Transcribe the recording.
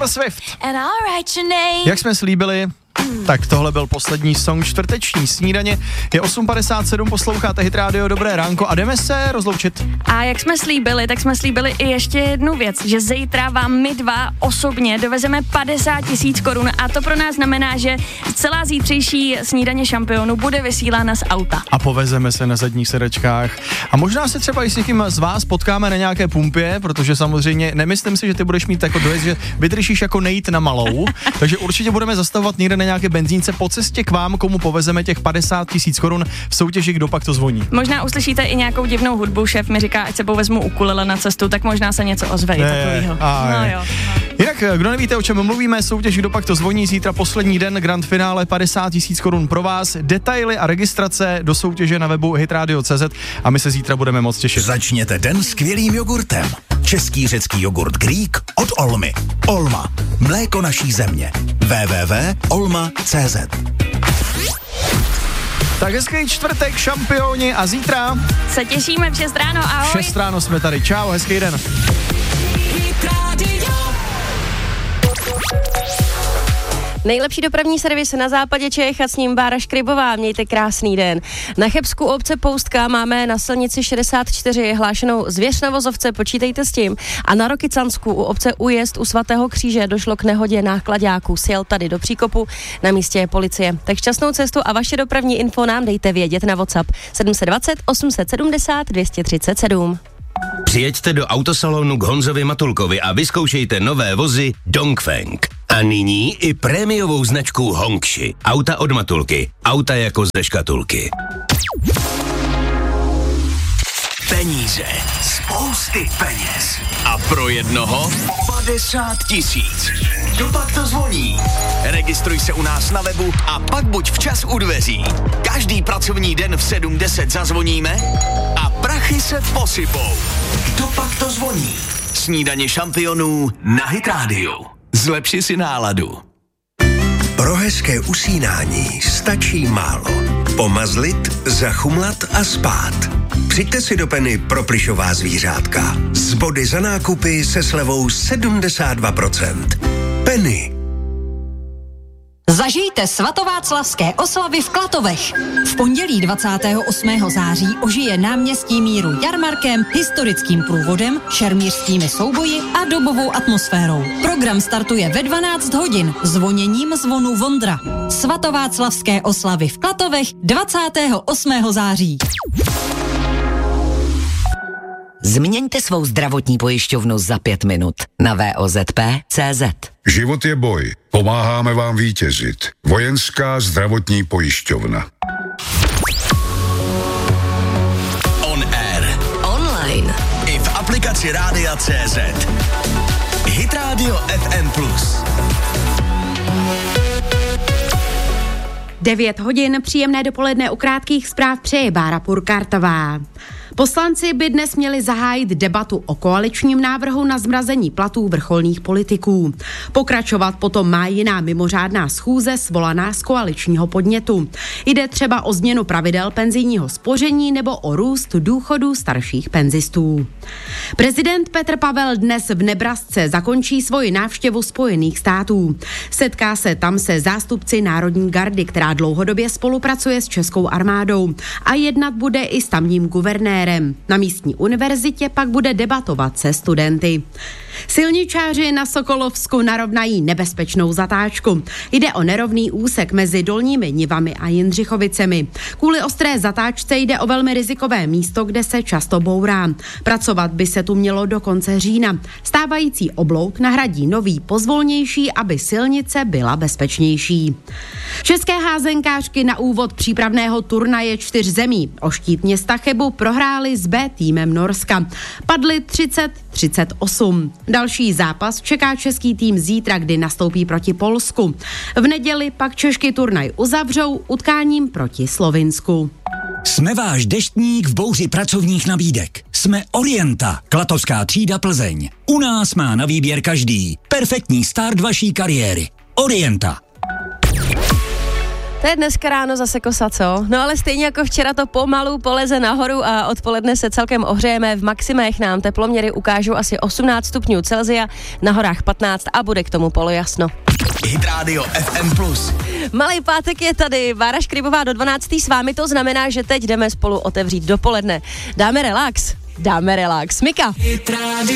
Taylor Swift. Jak jsme slíbili, tak tohle byl poslední song čtvrteční snídaně. Je 8:57, posloucháte Hit Radio, dobré ránko a jdeme se rozloučit. A jak jsme slíbili, tak jsme slíbili i ještě jednu věc, že zítra vám my dva osobně dovezeme 50 000 korun a to pro nás znamená, že celá zítřejší snídaně šampionů bude vysílána z auta. A povezeme se na zadních sedačkách. A možná se třeba i s někým z vás potkáme na nějaké pumpě, protože samozřejmě nemyslím si, že ty budeš mít jako dojezd, že vydržíš jako nejít na malou, takže určitě budeme zastavovat někde na nějaké benzínce po cestě k vám, komu povezeme těch 50 000 korun v soutěži Kdo pak to zvoní. Možná uslyšíte i nějakou divnou hudbu, šéf mi říká, ať sebou vezmu ukulele na cestu, tak možná se něco ozve i takovýho. No jo. Jinak, kdo nevíte, o čem mluvíme, soutěž Kdo pak to zvoní, zítra poslední den, grand finále, 50 000 korun pro vás, detaily a registrace do soutěže na webu hitradio.cz a my se zítra budeme moc těšit. Začněte den skvělým jogurtem. Český řecký jogurt Greek od Olmy. Olma. Mléko naší země. www.olma.cz. Tak hezký čtvrtek, šampioni, a zítra se těšíme v 6 ráno, ahoj. 6 ráno jsme tady, čau, hezký den. Nejlepší dopravní servis na západě Čech a s ním Bára Škrybová. Mějte krásný den. Na Chebsku u obce Poustka máme na silnici 64 hlášenou zvěř na vozovce, počítejte s tím. A na Rokycansku u obce Újezd u Svatého kříže došlo k nehodě náklaďáků. Sjel tady do příkopu, na místě je policie. Tak šťastnou cestu a vaše dopravní info nám dejte vědět na WhatsApp 720 870 237. Přijeďte do autosalonu k Honzovi Matulkovi a vyzkoušejte nové vozy Dongfeng. A nyní i prémiovou značku Hongshi. Auta od Matulky. Auta jako ze škatulky. Peníze. Spousty peněz. A pro jednoho 50 000. Kdo pak to zvoní? Registruj se u nás na webu a pak buď včas u dveří. Každý pracovní den v 7:10 zazvoníme a prachy se posypou. Kdo pak to zvoní? Snídaně šampionů na Hit Radio. Zlepši si náladu. Pro hezké usínání stačí málo. Pomazlit, zachumlat a spát. Přijďte si do Penny pro plyšová zvířátka. Z body za nákupy se slevou 72%. Penny. Zažijte svatováclavské oslavy v Klatovech. V pondělí 28. září ožije náměstí Míru jarmarkem, historickým průvodem, šermířskými souboji a dobovou atmosférou. Program startuje ve 12 hodin zvoněním zvonu Vondra. Svatováclavské oslavy v Klatovech 28. září. Změňte svou zdravotní pojišťovnu za 5 minut na VOZP.cz. Život je boj. Pomáháme vám vítězit. Vojenská zdravotní pojišťovna. On air. Online. I v aplikaci Rádia.cz. Hit Radio FM+. 9 hodin, příjemné dopoledne, u krátkých zpráv přeje Bára Purkartová. Poslanci by dnes měli zahájit debatu o koaličním návrhu na zmrazení platů vrcholných politiků. Pokračovat potom má jiná mimořádná schůze svolaná z koaličního podnětu. Jde třeba o změnu pravidel penzijního spoření nebo o růst důchodů starších penzistů. Prezident Petr Pavel dnes v Nebrasce zakončí svoji návštěvu Spojených států. Setká se tam se zástupci Národní gardy, která dlouhodobě spolupracuje s českou armádou, a jednat bude i s tamním guvernérem. Na místní univerzitě pak bude debatovat se studenty. Silničáři na Sokolovsku narovnají nebezpečnou zatáčku. Jde o nerovný úsek mezi Dolními Nivami a Jindřichovicemi. Kvůli ostré zatáčce jde o velmi rizikové místo, kde se často bourá. Pracovat by se tu mělo do konce října. Stávající oblouk nahradí nový, pozvolnější, aby silnice byla bezpečnější. České házenkářky na úvod přípravného turnaje 4 zemí o štít města Chebu prohrály s B týmem Norska. Padly 30-38. Další zápas čeká český tým zítra, kdy nastoupí proti Polsku. V neděli pak Češky turnaj uzavřou utkáním proti Slovinsku. Jsme váš deštník v bouři pracovních nabídek. Jsme Orienta, Klatovská třída Plzeň. U nás má na výběr každý. Perfektní start vaší kariéry. Orienta. To je dneska ráno zase kosa, co? No ale stejně jako včera to pomalu poleze nahoru a odpoledne se celkem ohřejeme. V maximech nám teploměry ukážou asi 18 stupňů Celsia, na horách 15 a bude k tomu polojasno. Hit Radio FM+. Malý pátek je tady, Bára Škrybová do 12. s vámi, to znamená, že teď jdeme spolu otevřít dopoledne. Dáme relax? Dáme relax. Mika.